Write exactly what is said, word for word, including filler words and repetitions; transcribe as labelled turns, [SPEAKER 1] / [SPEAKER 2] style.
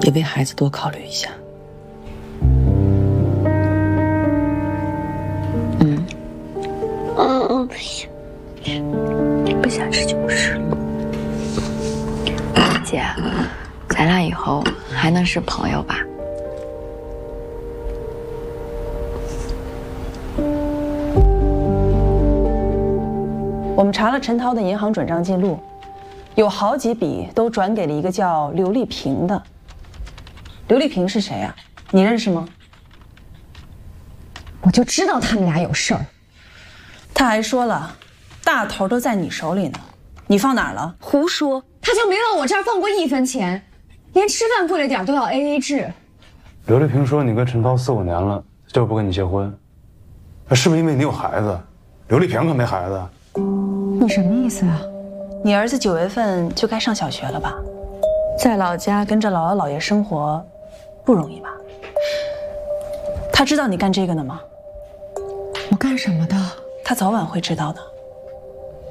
[SPEAKER 1] 得为孩子多考虑一下。嗯，
[SPEAKER 2] 嗯嗯，不想，
[SPEAKER 1] 不想吃就不吃了。
[SPEAKER 3] 姐，咱俩以后还能是朋友吧？
[SPEAKER 4] 我们查了陈涛的银行转账记录，有好几笔都转给了一个叫刘丽萍的。刘丽萍是谁啊？你认识吗？
[SPEAKER 2] 我就知道他们俩有事儿。
[SPEAKER 4] 他还说了，大头都在你手里呢，你放哪儿了？
[SPEAKER 2] 胡说，他就没往我这儿放过一分钱，连吃饭贵了点都要 A A 制。
[SPEAKER 5] 刘丽萍说你跟陈涛四五年了，就是不跟你结婚，是不是因为你有孩子？刘丽萍可没孩子。
[SPEAKER 2] 你什么意思啊？
[SPEAKER 4] 你儿子九月份就该上小学了吧？在老家跟着姥姥姥爷生活，不容易吧？他知道你干这个的吗？
[SPEAKER 2] 我干什么的？
[SPEAKER 4] 他早晚会知道的。